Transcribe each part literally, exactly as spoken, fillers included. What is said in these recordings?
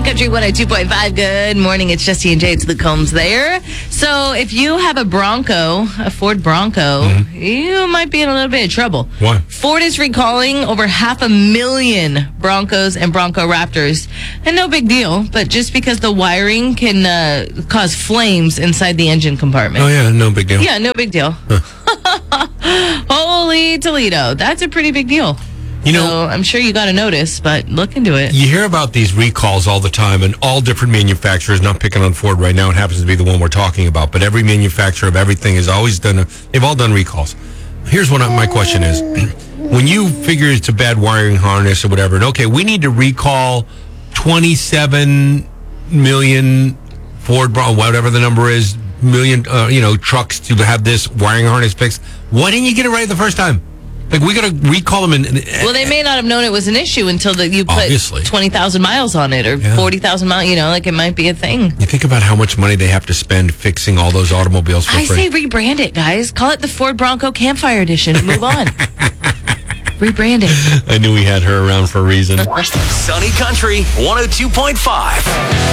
Country one oh two point five. Good morning. It's Jesse and Jay. It's the Combs there. So if you have a Bronco, a Ford Bronco, mm-hmm. you might be in a little bit of trouble. Why? Ford is recalling over half a million Broncos and Bronco Raptors. And no big deal, but just because the wiring can uh, cause flames inside the engine compartment. Oh, yeah, no big deal. Yeah, no big deal. Huh. Holy Toledo. That's a pretty big deal. You know, so I'm sure you got a notice, but look into it. You hear about these recalls all the time, and all different manufacturers, not picking on Ford right now, it happens to be the one we're talking about, but every manufacturer of everything has always done, a, they've all done recalls. Here's what my question is. When you figure it's a bad wiring harness or whatever, and okay, we need to recall twenty-seven million Ford, whatever the number is, million, uh, you know, trucks to have this wiring harness fixed. Why didn't you get it right the first time? Like, we got to recall them. In, in, well, they may not have known it was an issue until the, you put obviously. twenty thousand miles on it or yeah. forty thousand miles. You know, like it might be a thing. You think about how much money they have to spend fixing all those automobiles for I free. say rebrand it, guys. Call it the Ford Bronco Campfire Edition and move on. Rebrand it. I knew we had her around for a reason. Sunny Country one oh two point five.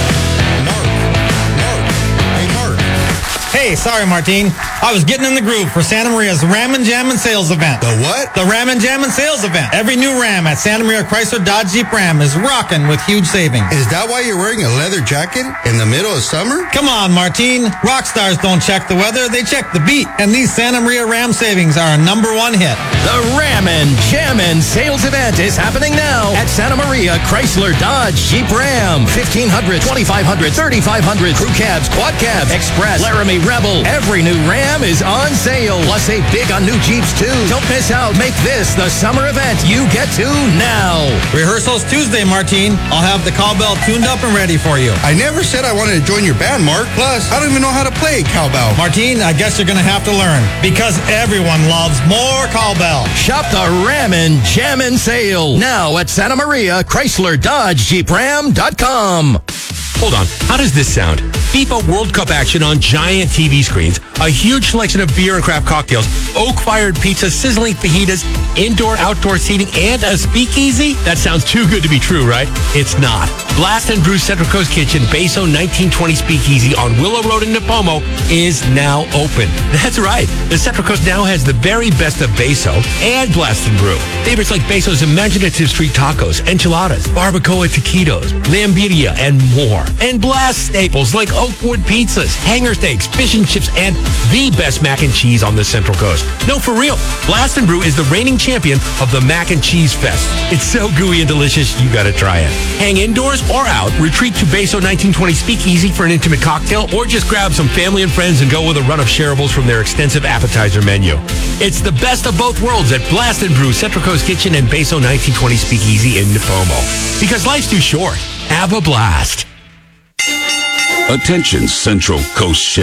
Hey, sorry, Martine. I was getting in the groove for Santa Maria's Ram and Jammin' Sales Event. The what? The Ram and Jammin' Sales Event. Every new Ram at Santa Maria Chrysler Dodge Jeep Ram is rocking with huge savings. Is that why you're wearing a leather jacket in the middle of summer? Come on, Martine. Rock stars don't check the weather, they check the beat. And these Santa Maria Ram savings are a number one hit. The Ram and Jammin' Sales Event is happening now at Santa Maria Chrysler Dodge Jeep Ram. fifteen hundred, twenty-five hundred, thirty-five hundred, crew cabs, quad cabs, Express, Laramie, Rebel. Every new Ram is on sale. Plus, save big on new Jeeps, too. Don't miss out. Make this the summer event you get to now. Rehearsals Tuesday, Martine. I'll have the cowbell tuned up and ready for you. I never said I wanted to join your band, Mark. Plus, I don't even know how to play cowbell. Martine, I guess you're going to have to learn. Because everyone loves more cowbell. Shop the Ram and Jammin' Sale now at Santa Maria Chrysler Dodge Jeep Ram dot com. Hold on. How does this sound? FIFA World Cup action on giant T V screens, a huge selection of beer and craft cocktails, oak-fired pizza, sizzling fajitas, indoor-outdoor seating, and a speakeasy? That sounds too good to be true, right? It's not. Blast and Brew Central Coast Kitchen, Beso nineteen twenty Speakeasy on Willow Road in Napomo is now open. That's right. The Central Coast now has the very best of Beso and Blast and Brew. Favorites like Beso's imaginative street tacos, enchiladas, barbacoa taquitos, lambiria, and more. And Blast staples like Oakwood pizzas, hanger steaks, fish and chips, and the best mac and cheese on the Central Coast. No, for real. Blast and Brew is the reigning champion of the Mac and Cheese Fest. It's so gooey and delicious, you gotta try it. Hang indoors or out, retreat to Beso nineteen twenty Speakeasy for an intimate cocktail, or just grab some family and friends and go with a run of shareables from their extensive appetizer menu. It's the best of both worlds at Blast and Brew, Central Coast Kitchen, and Beso nineteen twenty Speakeasy in Napomo. Because life's too short. Have a blast. Attention, Central Coast